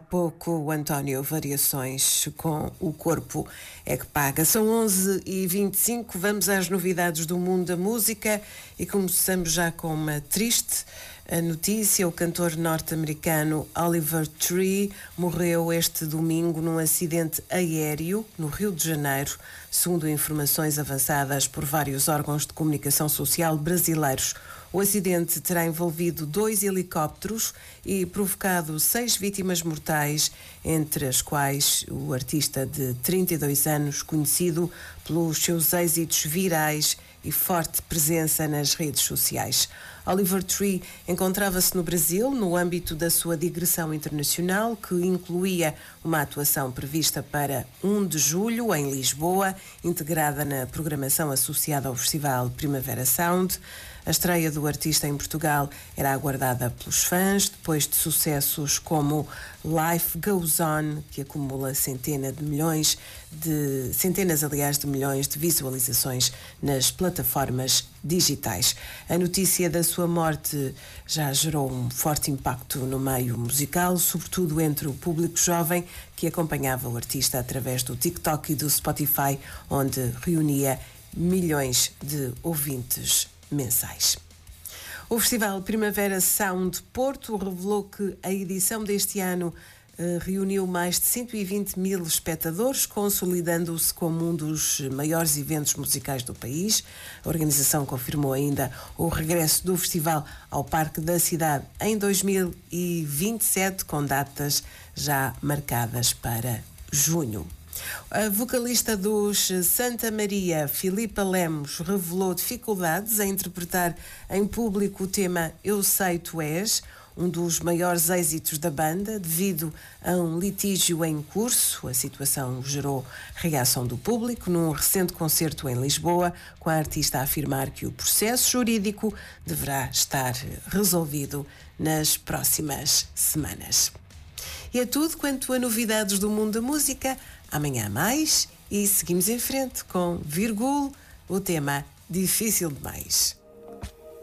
pouco o António Variações com O Corpo é que Paga. São 11h25, vamos às novidades do mundo da música e começamos já com uma triste notícia. O cantor norte-americano Oliver Tree morreu este domingo num acidente aéreo no Rio de Janeiro, segundo informações avançadas por vários órgãos de comunicação social brasileiros. O acidente terá envolvido 2 helicópteros e provocado 6 vítimas mortais, entre as quais o artista de 32 anos, conhecido pelos seus êxitos virais e forte presença nas redes sociais. Oliver Tree encontrava-se no Brasil no âmbito da sua digressão internacional, que incluía uma atuação prevista para 1 de julho em Lisboa, integrada na programação associada ao Festival Primavera Sound. A estreia do artista em Portugal era aguardada pelos fãs, depois de sucessos como Life Goes On, que acumula centenas de milhões de visualizações nas plataformas digitais. A notícia da sua morte já gerou um forte impacto no meio musical, sobretudo entre o público jovem que acompanhava o artista através do TikTok e do Spotify, onde reunia milhões de ouvintes mensais. O Festival Primavera Sound Porto revelou que a edição deste ano reuniu mais de 120 mil espectadores, consolidando-se como um dos maiores eventos musicais do país. A organização confirmou ainda o regresso do festival ao Parque da Cidade em 2027, com datas já marcadas para junho. A vocalista dos Santa Maria, Filipa Lemos, revelou dificuldades em interpretar em público o tema Eu Sei Tu És, um dos maiores êxitos da banda, devido a um litígio em curso. A situação gerou reação do público num recente concerto em Lisboa, com a artista a afirmar que o processo jurídico deverá estar resolvido nas próximas semanas. E é tudo quanto a novidades do mundo da música. Amanhã mais e seguimos em frente com, o tema Difícil Demais.